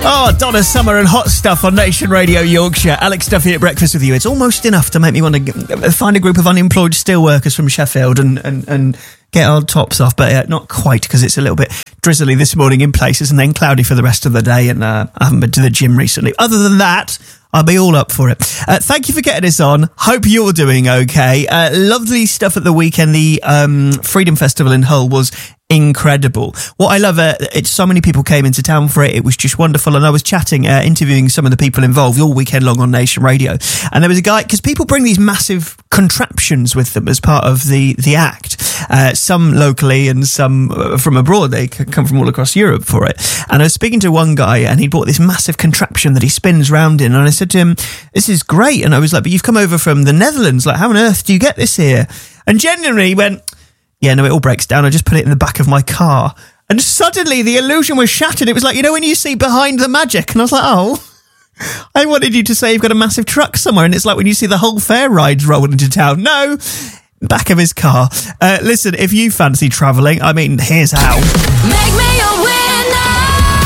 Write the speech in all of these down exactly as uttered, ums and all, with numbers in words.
Oh, Donna Summer and Hot Stuff on Nation Radio Yorkshire. Alex Duffy at breakfast with you. It's almost enough to make me want to get, find a group of unemployed steelworkers from Sheffield and, and, and get our tops off, but uh, not quite, because it's a little bit drizzly this morning in places and then cloudy for the rest of the day, and uh, I haven't been to the gym recently. Other than that, I'll be all up for it. Uh, thank you for getting us on. Hope you're doing okay. Uh, lovely stuff at the weekend. The um, Freedom Festival in Hull was incredible. What I love, uh, it's so many people came into town for it. It was just wonderful. And I was chatting, uh, interviewing some of the people involved all weekend long on Nation Radio. And there was a guy, because people bring these massive contraptions with them as part of the, the act. Uh, some locally and some uh, from abroad. They come from all across Europe for it. And I was speaking to one guy and he bought this massive contraption that he spins round in. And I said to him, this is great. And I was like, but you've come over from the Netherlands. Like, how on earth do you get this here? And genuinely he went, yeah, no, it all breaks down. I just put it in the back of my car. And suddenly the illusion was shattered. It was like, you know, when you see Behind the Magic? And I was like, oh, I wanted you to say you've got a massive truck somewhere. And it's like when you see the whole fair rides rolling into town. No, back of his car. Uh, listen, if you fancy travelling, I mean, here's how. Make me a winner!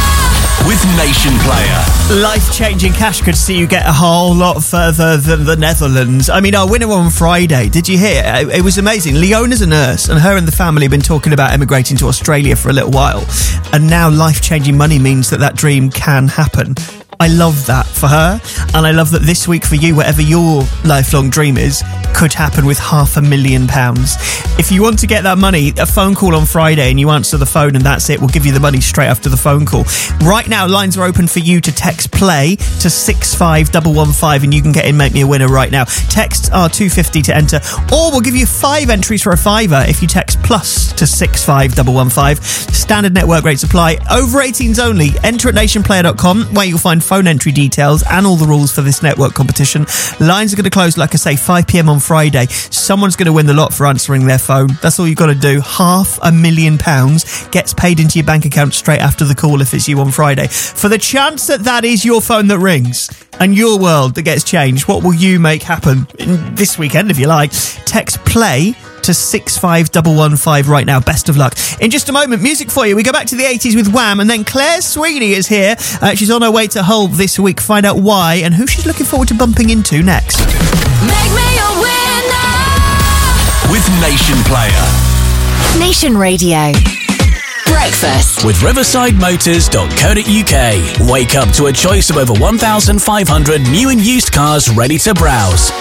With Nation Player. Life-changing cash could see you get a whole lot further than the Netherlands. I mean, our winner on Friday, did you hear? It was amazing. Leona's a nurse, and her and the family have been talking about emigrating to Australia for a little while. And now life-changing money means that that dream can happen. I love that for her, and I love that this week for you, whatever your lifelong dream is, could happen with half a million pounds. If you want to get that money, a phone call on Friday and you answer the phone and that's it. We'll give you the money straight after the phone call. Right now, lines are open for you to text PLAY to six five one one five and you can get in Make Me a Winner right now. Texts are two fifty to enter, or we'll give you five entries for a fiver if you text plus to six five one one five. Standard network rates apply. Over eighteens only. Enter at nation player dot com where you'll find phone entry details and all the rules for this network competition. Lines are going to close, like I say, five p.m. on Friday. Someone's going to win the lot for answering their phone. That's all you've got to do. Half a million pounds gets paid into your bank account straight after the call if it's you on Friday. For the chance that that is your phone that rings and your world that gets changed, what will you make happen in this weekend, if you like? Text PLAY to six five one one five right now. Best of luck. In just a moment, music for you. We go back to the eighties with Wham, and then Claire Sweeney is here. Uh, she's on her way to Hull this week. Find out why and who she's looking forward to bumping into next. Make me a winner with Nation Player. Nation Radio. Breakfast with riverside motors dot co dot uk. Wake up to a choice of over one thousand five hundred new and used cars ready to browse.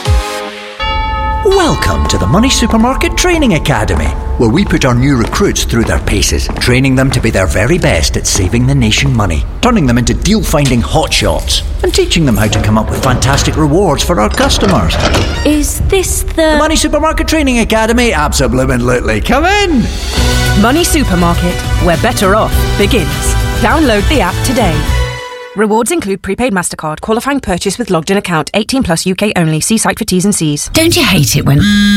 Welcome to the Money Supermarket Training Academy, where we put our new recruits through their paces, training them to be their very best at saving the nation money, turning them into deal-finding hotshots, and teaching them how to come up with fantastic rewards for our customers. Is this the... The Money Supermarket Training Academy? Absolutely. Come in! Money Supermarket, where better off begins. Download the app today. Rewards include prepaid MasterCard, qualifying purchase with logged in account, eighteen plus U K only. See site for T's and C's. Don't you hate it when...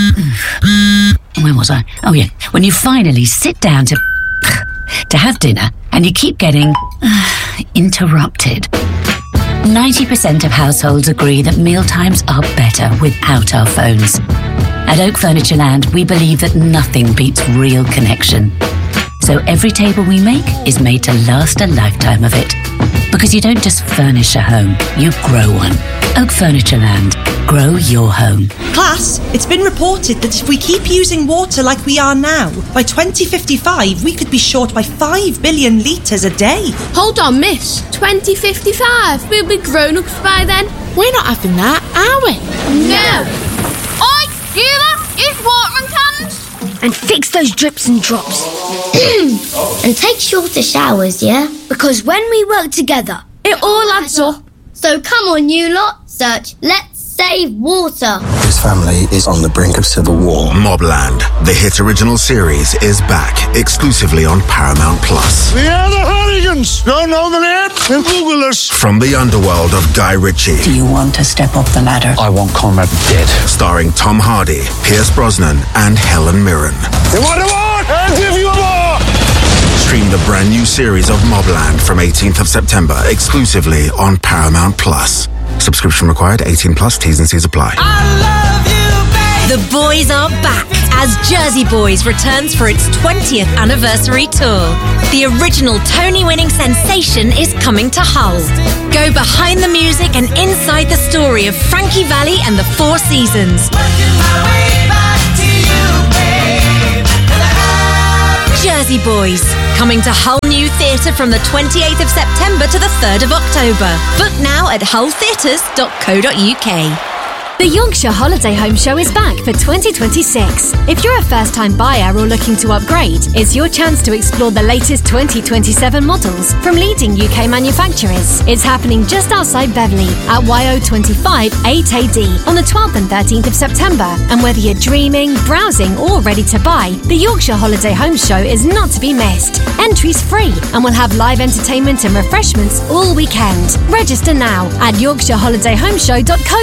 Where was I? Oh yeah. When you finally sit down to... to have dinner and you keep getting... interrupted. ninety percent of households agree that mealtimes are better without our phones. At Oak Furniture Land, we believe that nothing beats real connection. So every table we make is made to last a lifetime of it. Because you don't just furnish a home, you grow one. Oak Furniture Land. Grow your home. Class, it's been reported that if we keep using water like we are now, by twenty fifty-five we could be short by five billion litres a day. Hold on, miss. twenty fifty-five? We'll be grown-ups by then. We're not having that, are we? No. Oi, you lot, use watering cans. And fix those drips and drops. And take shorter showers, yeah? Because when we work together, it all adds up. So come on, you lot, search Let's Save Water. His family is on the brink of civil war. Mobland, the hit original series, is back exclusively on Paramount Plus. We are the Hooligans. Don't know the name? Then Google us. From the underworld of Guy Ritchie. Do you want to step up the ladder? I want Conrad dead. Starring Tom Hardy, Pierce Brosnan, and Helen Mirren. You want a war? I'll give you a war. Stream the brand new series of Mobland from eighteenth of September exclusively on Paramount Plus. Subscription required, eighteen plus, T's and C's apply. I love you, baby. The boys are back as Jersey Boys returns for its twentieth anniversary tour. The original Tony-winning sensation is coming to Hull. Go behind the music and inside the story of Frankie Valli and the Four Seasons. Jersey Boys, coming to Hull New Theatre from the twenty-eighth of September to the third of October. Book now at hull theatres dot co dot uk. The Yorkshire Holiday Home Show is back for twenty twenty-six. If you're a first-time buyer or looking to upgrade, it's your chance to explore the latest twenty twenty-seven models from leading U K manufacturers. It's happening just outside Beverley at Y O twenty-five eight A D on the twelfth and thirteenth of September. And whether you're dreaming, browsing or ready to buy, the Yorkshire Holiday Home Show is not to be missed. Entry's free and we'll have live entertainment and refreshments all weekend. Register now at yorkshire holiday home show dot co